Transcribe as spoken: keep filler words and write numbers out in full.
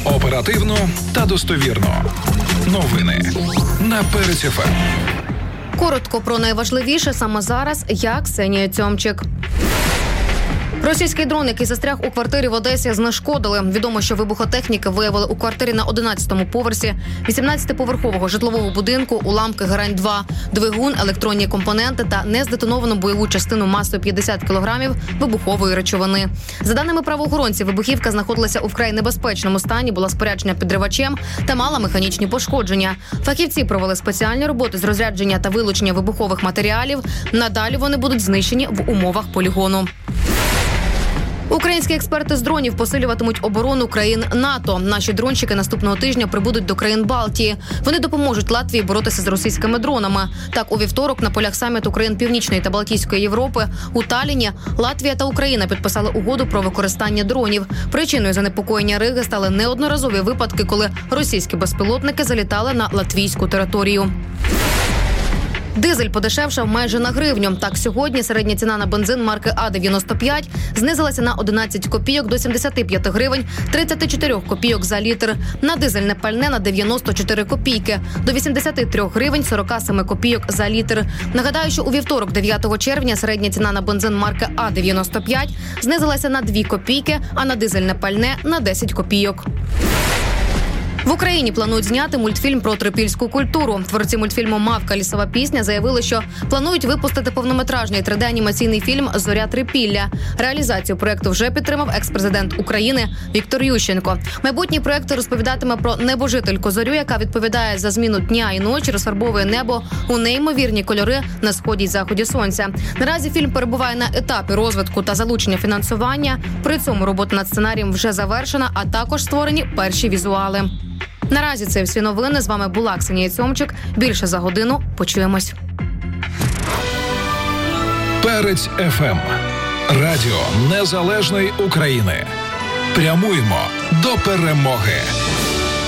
Оперативно та достовірно. Новини на Перець еф ем. Коротко про найважливіше саме зараз. Я Ксенія Цьомчик. Російський дрон, який застряг у квартирі в Одесі, знешкодили. Відомо, що вибухотехніки виявили у квартирі на одинадцятому поверсі вісімнадцятиповерхового житлового будинку уламки грань два, двигун, електронні компоненти та нездетоновану бойову частину масою п'ятдесят кілограмів вибухової речовини. За даними правоохоронців, вибухівка знаходилася у вкрай небезпечному стані, була споряджена підривачем та мала механічні пошкодження. Фахівці провели спеціальні роботи з розрядження та вилучення вибухових матеріалів. Надалі вони будуть знищені в умовах полігону. Українські експерти з дронів посилюватимуть оборону країн НАТО. Наші дронщики наступного тижня прибудуть до країн Балтії. Вони допоможуть Латвії боротися з російськими дронами. Так, у вівторок на полях саміту країн Північної та Балтійської Європи у Талліні Латвія та Україна підписали угоду про використання дронів. Причиною занепокоєння Риги стали неодноразові випадки, коли російські безпілотники залітали на латвійську територію. Дизель подешевшав майже на гривню. Так, сьогодні середня ціна на бензин марки А дев'яносто п'ять знизилася на одинадцять копійок до сімдесят п'ять гривень тридцять чотири копійок за літр. На дизельне пальне на дев'яносто чотири копійки до вісімдесят три гривень сорок сім копійок за літр. Нагадаю, що у вівторок, дев'ятого червня, середня ціна на бензин марки А дев'яносто п'ять знизилася на дві копійки, а на дизельне пальне на десять копійок. В Україні планують зняти мультфільм про трипільську культуру. Творці мультфільму «Мавка. Лісова пісня» заявили, що планують випустити повнометражний три де-анімаційний фільм «Зоря Трипілля». Реалізацію проєкту вже підтримав екс-президент України Віктор Ющенко. Майбутній проєкт розповідатиме про небожительку Зорю, яка відповідає за зміну дня і ночі, розфарбовує небо у неймовірні кольори на сході й заході сонця. Наразі фільм перебуває на етапі розвитку та залучення фінансування. При цьому робота над сценарієм вже завершена, а також створені перші візуали. Наразі це всі новини. З вами була Ксенія Цьомчик. Більше за годину. Почуємось. Перець еф ем. Радіо Незалежної України. Прямуємо до перемоги.